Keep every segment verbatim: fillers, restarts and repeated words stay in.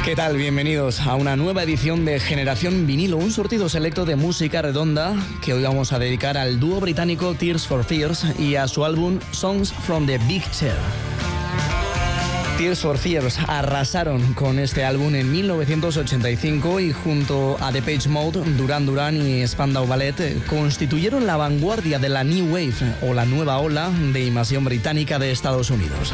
¿Qué tal? Bienvenidos a una nueva edición de Generación Vinilo, un sortido selecto de música redonda que hoy vamos a dedicar al dúo británico Tears for Fears y a su álbum Songs from the Big Chair. Tears for Fears arrasaron con este álbum en mil novecientos ochenta y cinco y junto a Depeche Mode, Duran Duran y Spandau Ballet constituyeron la vanguardia de la New Wave o la nueva ola de invasión británica de Estados Unidos.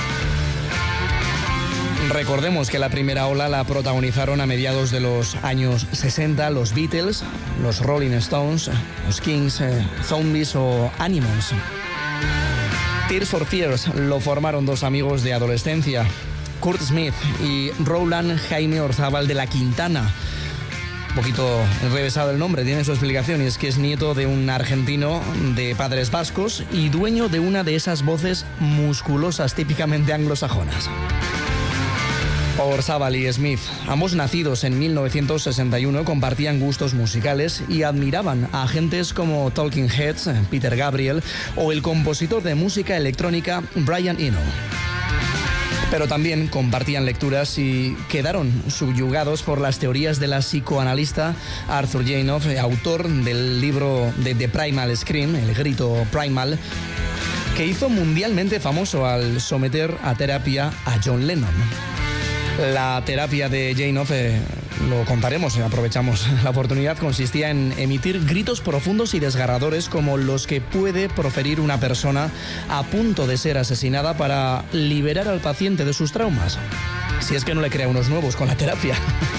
Recordemos que la primera ola la protagonizaron a mediados de los años sesenta los Beatles, los Rolling Stones, los Kings, eh, Zombies o Animals. Tears for Fears lo formaron dos amigos de adolescencia, Kurt Smith y Roland Jaime Orzábal de la Quintana. Un poquito enrevesado el nombre, tiene su explicación, y es que es nieto de un argentino de padres vascos y dueño de una de esas voces musculosas típicamente anglosajonas. Orzábal y Smith, ambos nacidos en mil novecientos sesenta y uno, compartían gustos musicales y admiraban a agentes como Talking Heads, Peter Gabriel o el compositor de música electrónica Brian Eno. Pero también compartían lecturas y quedaron subyugados por las teorías de la psicoanalista Arthur Janov, autor del libro de The Primal Scream, el grito primal, que hizo mundialmente famoso al someter a terapia a John Lennon. La terapia de Janov, eh, lo contaremos, aprovechamos la oportunidad, consistía en emitir gritos profundos y desgarradores como los que puede proferir una persona a punto de ser asesinada para liberar al paciente de sus traumas. Si es que no le crea unos nuevos con la terapia.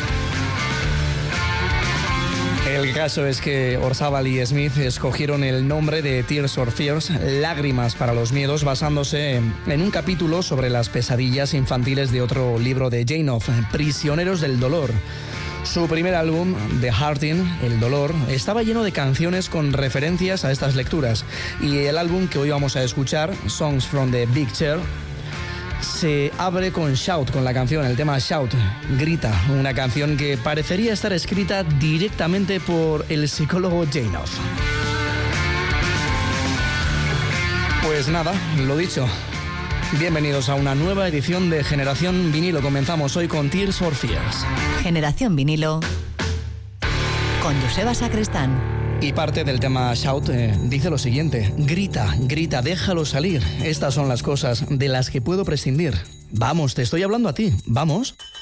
El caso es que Orzábal y Smith escogieron el nombre de Tears for Fears, Lágrimas para los Miedos, basándose en un capítulo sobre las pesadillas infantiles de otro libro de Janov, Prisioneros del Dolor. Su primer álbum, The Haunting, El Dolor, estaba lleno de canciones con referencias a estas lecturas, y el álbum que hoy vamos a escuchar, Songs from the Big Chair, se abre con Shout, con la canción, el tema Shout, Grita, una canción que parecería estar escrita directamente por el psicólogo Janov. Pues nada, lo dicho, bienvenidos a una nueva edición de Generación Vinilo. Comenzamos hoy con Tears for Fears. Generación Vinilo con Joseba Sacristán. Y parte del tema Shout eh, dice lo siguiente: grita, grita, déjalo salir. Estas son las cosas de las que puedo prescindir. Vamos, te estoy hablando a ti, vamos.